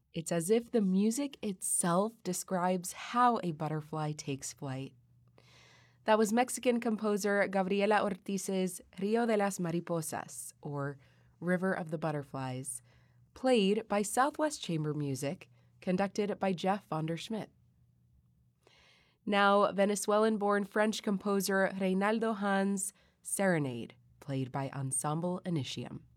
It's as if the music itself describes how a butterfly takes flight. That was Mexican composer Gabriela Ortiz's Rio de las Mariposas, or River of the Butterflies, played by Southwest Chamber Music, conducted by Jeff von der Schmidt. Now, Venezuelan-born French composer Reynaldo Hans' Serenade, played by Ensemble Initium.